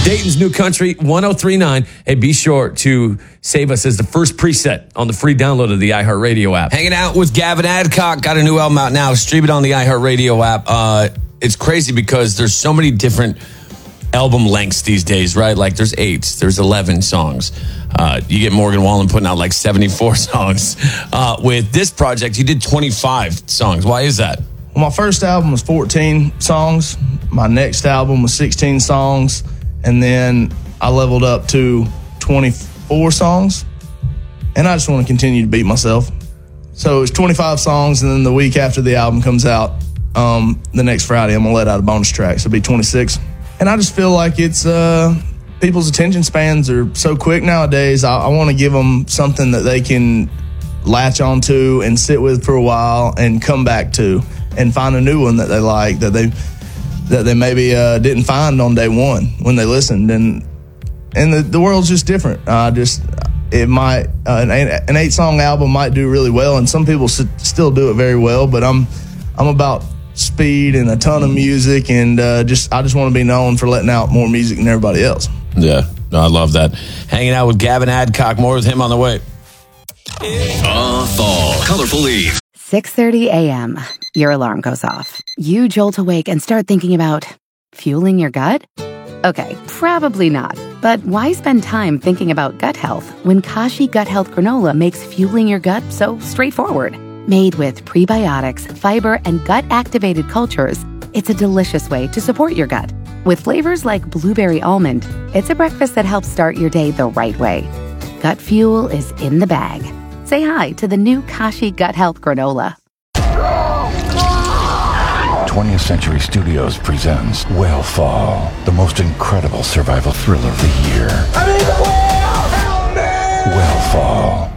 Dayton's New Country 1039. Hey, be sure to save us as the first preset on the free download of the iHeartRadio app. Hanging out with Gavin Adcock. Got a new album out now. Stream it on the iHeartRadio app. It's crazy because there's so many different album lengths these days, right? Like there's 8, there's 11 songs. You get Morgan Wallen putting out like 74 songs. With this project, you did 25 songs. Why is that? Well, my first album was 14 songs. My next album was 16 songs. And then I leveled up to 24 songs. And I just want to continue to beat myself. So it's 25 songs, and then the week after the album comes out, the next Friday, I'm going to let out a bonus track. So it'll be 26. And I just feel like it's people's attention spans are so quick nowadays. I want to give them something that they can latch onto and sit with for a while and come back to and find a new one that they like, that they maybe didn't find on day one when they listened. And the world's just different. It might an 8-song album might do really well, and some people still do it very well. But I'm about speed and a ton of music, and I just want to be known for letting out more music than everybody else. Yeah, no, I love that. Hanging out with Gavin Adcock. More with him on the way. Fall, Colorful Eve. 6:30 a.m. Your alarm goes off. You jolt awake and start thinking about fueling your gut? Okay, probably not. But why spend time thinking about gut health when Kashi Gut Health Granola makes fueling your gut so straightforward? Made with prebiotics, fiber, and gut-activated cultures, it's a delicious way to support your gut. With flavors like blueberry almond, it's a breakfast that helps start your day the right way. Gut fuel is in the bag. Say hi to the new Kashi Gut Health Granola. 20th Century Studios presents Whale Fall, the most incredible survival thriller of the year. Whale Fall.